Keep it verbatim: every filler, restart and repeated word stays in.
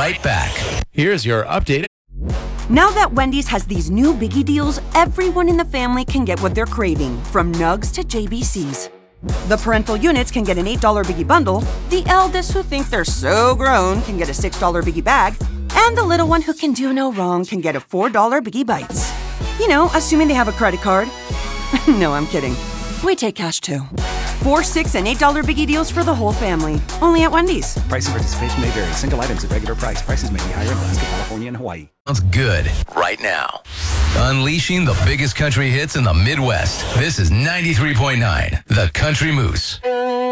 right back. Here's your update. Now that Wendy's has these new biggie deals, everyone in the family can get what they're craving, from nugs to J B Cs. The parental units can get an eight dollar biggie bundle, the eldest who think they're so grown can get a six dollar biggie bag, and the little one who can do no wrong can get a four dollar biggie bites. You know, assuming they have a credit card. No, I'm kidding. We take cash too. Four, six, and eight dollar biggie deals for the whole family. Only at Wendy's. Price and participation may vary. Single items at regular price. Prices may be higher in Alaska, California, and Hawaii. Sounds good right now. Unleashing the biggest country hits in the Midwest. This is ninety-three point nine, The Country Moose.